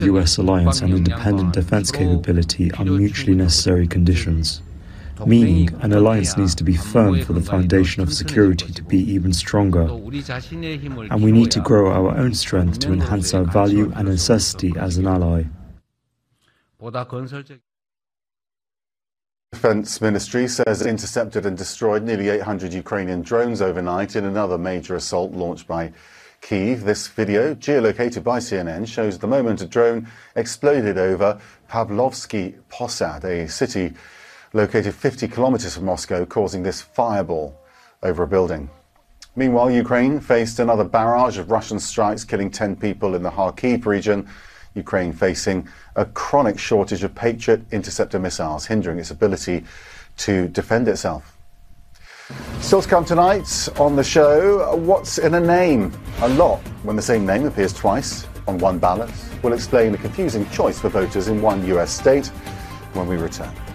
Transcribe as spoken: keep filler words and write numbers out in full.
U S alliance and independent defense capability are mutually necessary conditions, meaning an alliance needs to be firm for the foundation of security to be even stronger, and we need to grow our own strength to enhance our value and necessity as an ally. Defense Ministry says it intercepted and destroyed nearly eight hundred Ukrainian drones overnight in another major assault launched by Kyiv. This video, geolocated by C N N, shows the moment a drone exploded over Pavlovsky Posad, a city located fifty kilometers from Moscow, causing this fireball over a building. Meanwhile, Ukraine faced another barrage of Russian strikes, killing ten people in the Kharkiv region. Ukraine facing a chronic shortage of Patriot interceptor missiles, hindering its ability to defend itself. Still to come tonight on the show, what's in a name? A lot when the same name appears twice on one ballot. We'll explain the confusing choice for voters in one U S state when we return.